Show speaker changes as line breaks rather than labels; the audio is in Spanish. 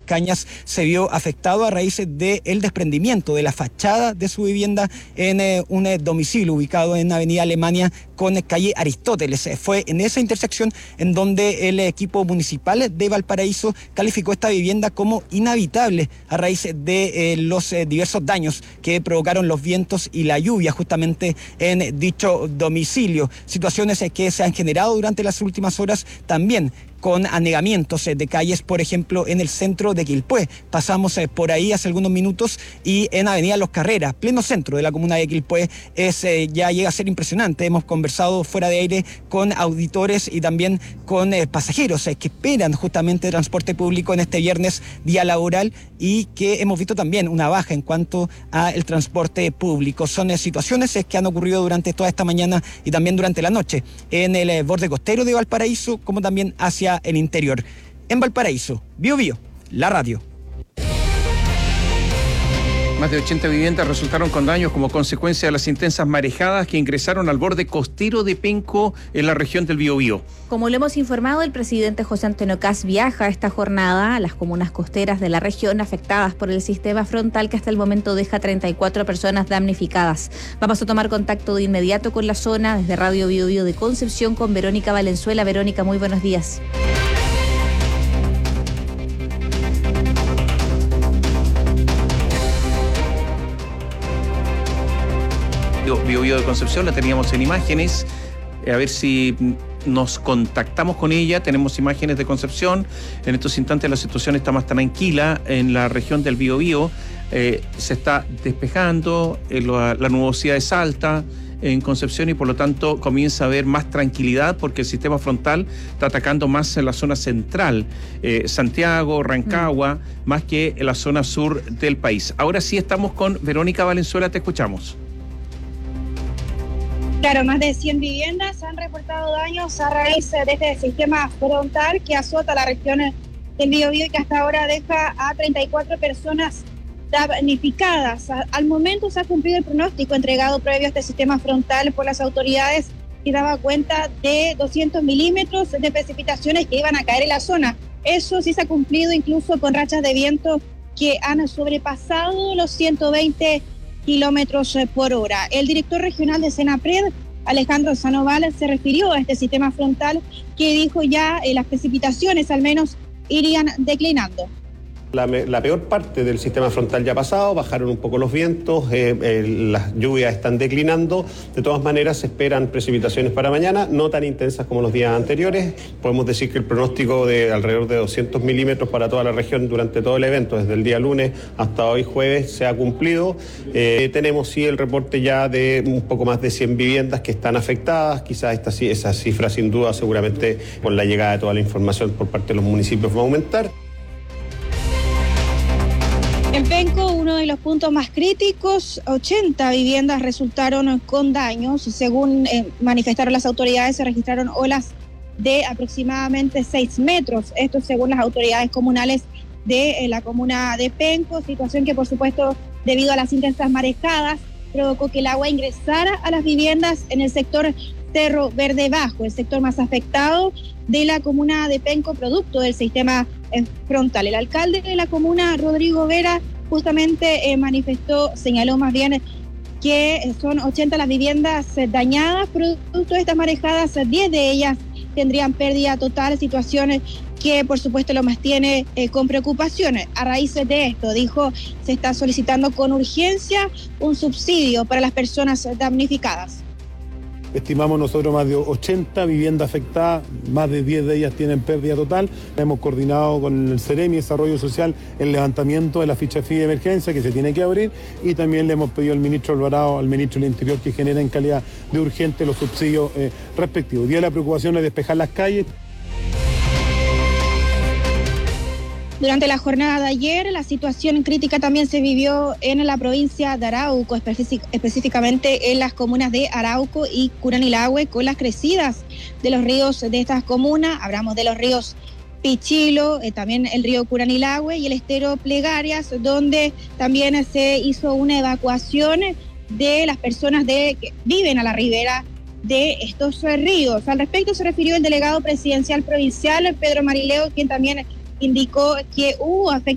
Cañas se vio afectado a raíz del desprendimiento de la fachada de su vivienda en un domicilio ubicado en Avenida Alemania con calle Aristóteles. Fue en esa intersección en donde el equipo municipal de Valparaíso calificó esta vivienda como inhabitable a raíz de los diversos daños que provocaron los vientos y la lluvia justamente en dicho domicilio. Situaciones que se han generado durante las últimas horas también con anegamientos de calles, por ejemplo, en el centro de Quilpué. Pasamos por ahí hace algunos minutos y en Avenida Los Carreras, pleno centro de la comuna de Quilpué, ya llega a ser impresionante. Hemos conversado fuera de aire con auditores y también con pasajeros que esperan justamente transporte público en este viernes, día laboral, y que hemos visto también una baja en cuanto al transporte público. Son situaciones que han ocurrido durante toda esta mañana y también durante la noche en el borde costero de Valparaíso, como también hacia el interior. En Valparaíso, Biobío, la radio.
Más de 80 viviendas resultaron con daños como consecuencia de las intensas marejadas que ingresaron al borde costero de Penco en la región del Biobío.
Como lo hemos informado, el presidente José Antonio Kast viaja esta jornada a las comunas costeras de la región afectadas por el sistema frontal que hasta el momento deja 34 personas damnificadas. Vamos a tomar contacto de inmediato con la zona desde Radio Biobío de Concepción con Verónica Valenzuela. Verónica, muy buenos días.
Biobío de Concepción, la teníamos en imágenes, a ver si nos contactamos con ella. Tenemos imágenes de Concepción. En estos instantes la situación está más tranquila en la región del Biobío. Se está despejando, la nubosidad es alta en Concepción y por lo tanto comienza a haber más tranquilidad porque el sistema frontal está atacando más en la zona central, Santiago, Rancagua, más que en la zona sur del país. Ahora sí estamos con Verónica Valenzuela, te escuchamos.
Claro, más de 100 viviendas han reportado daños a raíz de este sistema frontal que azota la región del Biobío y que hasta ahora deja a 34 personas damnificadas. Al momento se ha cumplido el pronóstico entregado previo a este sistema frontal por las autoridades y daba cuenta de 200 milímetros de precipitaciones que iban a caer en la zona. Eso sí se ha cumplido incluso con rachas de viento que han sobrepasado los 120 kilómetros por hora. El director regional de Senapred, Alejandro Sandoval, se refirió a este sistema frontal que dijo ya las precipitaciones al menos irían declinando.
La peor parte del sistema frontal ya ha pasado, bajaron un poco los vientos, las lluvias están declinando. De todas maneras se esperan precipitaciones para mañana, no tan intensas como los días anteriores. Podemos decir que el pronóstico de alrededor de 200 milímetros para toda la región durante todo el evento, desde el día lunes hasta hoy jueves, se ha cumplido. Tenemos sí el reporte ya de un poco más de 100 viviendas que están afectadas. Quizás esa cifra sin duda seguramente con la llegada de toda la información por parte de los municipios va a aumentar.
En Penco, uno de los puntos más críticos, 80 viviendas resultaron con daños. Según manifestaron las autoridades, se registraron olas de aproximadamente 6 metros. Esto según las autoridades comunales de la comuna de Penco, situación que por supuesto debido a las intensas marejadas provocó que el agua ingresara a las viviendas en el sector Cerro Verde Bajo, el sector más afectado de la comuna de Penco, producto del sistema frontal. El alcalde de la comuna, Rodrigo Vera, justamente señaló más bien que son 80 las viviendas dañadas producto de estas marejadas, 10 de ellas tendrían pérdida total, situaciones que por supuesto lo mantiene con preocupaciones. A raíz de esto, dijo, se está solicitando con urgencia un subsidio para las personas damnificadas.
Estimamos nosotros más de 80 viviendas afectadas, más de 10 de ellas tienen pérdida total. Hemos coordinado con el Ceremi Desarrollo Social el levantamiento de la ficha FI de emergencia que se tiene que abrir y también le hemos pedido al ministro Alvarado, al ministro del Interior, que genera en calidad de urgente los subsidios respectivos. Hoy día la preocupación es despejar las calles.
Durante la jornada de ayer, la situación crítica también se vivió en la provincia de Arauco, específicamente en las comunas de Arauco y Curanilahue, con las crecidas de los ríos de estas comunas. Hablamos de los ríos Pichilo, también el río Curanilahue y el estero Plegarias, donde también se hizo una evacuación de las personas que viven a la ribera de estos ríos. Al respecto se refirió el delegado presidencial provincial, Pedro Marileo, quien también indicó que hubo afectaciones